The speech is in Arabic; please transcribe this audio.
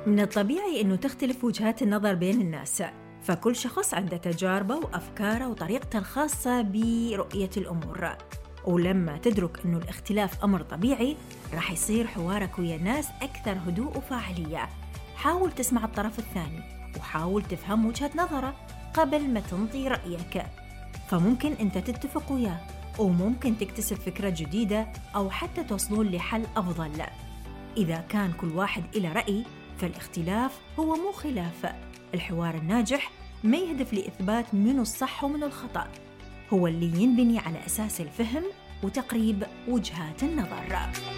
من الطبيعي إنه تختلف وجهات النظر بين الناس، فكل شخص عنده تجاربه وأفكاره وطريقته الخاصة برؤية الأمور. ولما تدرك إنه الاختلاف أمر طبيعي، راح يصير حوارك ويا الناس أكثر هدوء وفاعلية. حاول تسمع الطرف الثاني وحاول تفهم وجهة نظره قبل ما تنطي رأيك، فممكن أنت تتفق وياه وممكن تكتسب فكرة جديدة أو حتى توصلون لحل أفضل. إذا كان كل واحد إلى رأي فالاختلاف هو مو خلاف. الحوار الناجح ما يهدف لإثبات منو الصح ومنو الخطأ، هو اللي ينبني على أساس الفهم وتقريب وجهات النظر.